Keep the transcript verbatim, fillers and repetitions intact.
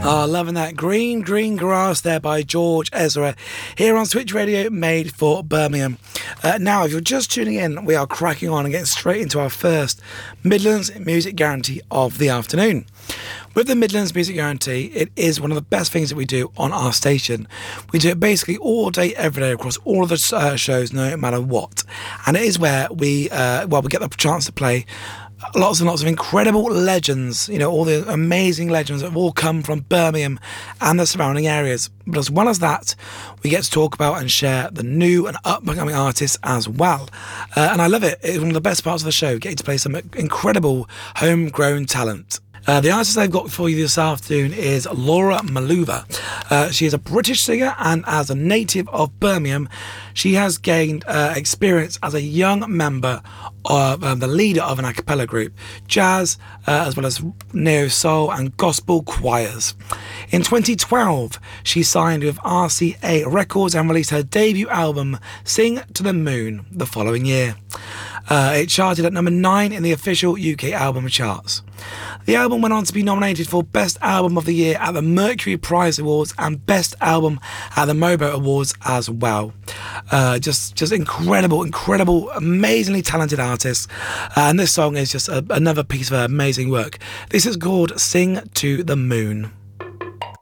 Ah, loving that green, green grass there by George Ezra here on Switch Radio, made for Birmingham. Uh, now, if you're just tuning in, we are cracking on and getting straight into our first Midlands Music Guarantee of the afternoon. With the Midlands Music Guarantee, it is one of the best things that we do on our station. We do it basically all day, every day, across all of the uh, shows, no matter what. And it is where we, uh, well, we get the chance to play lots and lots of incredible legends, you know, all the amazing legends that have all come from Birmingham and the surrounding areas. But as well as that, we get to talk about and share the new and up-and-coming artists as well. Uh, and I love it. It's one of the best parts of the show, getting to play some incredible homegrown talent. Uh, the artist I've got for you this afternoon is Laura Maluva. Uh, she is a British singer, and as a native of Birmingham, she has gained uh, experience as a young member of um, the leader of an a cappella group, jazz, uh, as well as neo-soul and gospel choirs. In twenty twelve, she signed with R C A Records and released her debut album, Sing to the Moon, the following year. Uh, it charted at number nine in the official U K album charts. The album went on to be nominated for Best Album of the Year at the Mercury Prize Awards and Best Album at the MOBO Awards as well. Uh, just just incredible, incredible, amazingly talented artist. Uh, and this song is just a, another piece of her amazing work. This is called Sing to the Moon.